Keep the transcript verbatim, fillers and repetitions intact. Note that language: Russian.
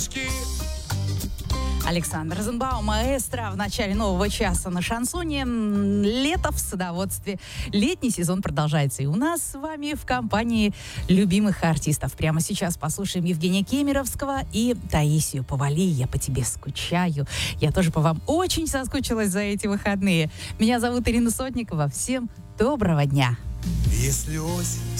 Александр Розенбаум, маэстро, в начале нового часа на шансоне. Лето в садоводстве. Летний сезон продолжается и у нас с вами в компании любимых артистов. Прямо сейчас послушаем Евгения Кемеровского и Таисию Повалий. «Я по тебе скучаю». Я тоже по вам очень соскучилась за эти выходные. Меня зовут Ирина Сотникова. Всем доброго дня. Если осень